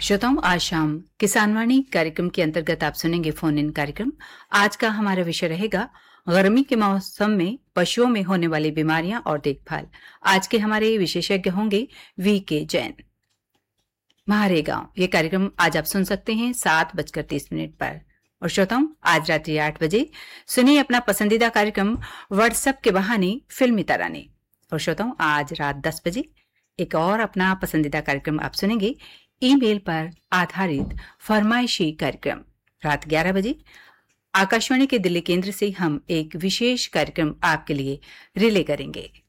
श्रोताओं, आज शाम किसानवाणी कार्यक्रम के अंतर्गत आप सुनेंगे फोन इन कार्यक्रम। आज का हमारा विषय रहेगा गर्मी के मौसम में पशुओं में होने वाली बीमारियां और देखभाल। आज के हमारे विशेषज्ञ होंगे VK जैन। म्हारे गांव ये कार्यक्रम आज आप सुन सकते हैं 7:30 पर। और श्रोताओं, आज रात्रि 8 बजे सुनिए अपना पसंदीदा कार्यक्रम व्हाट्सएप के बहाने फिल्मी तराने। और श्रोताओं, आज रात 10 बजे एक और अपना पसंदीदा कार्यक्रम आप सुनेंगे ईमेल पर आधारित फरमाइशी कार्यक्रम। रात 11 बजे आकाशवाणी के दिल्ली केंद्र से हम एक विशेष कार्यक्रम आपके लिए रिले करेंगे।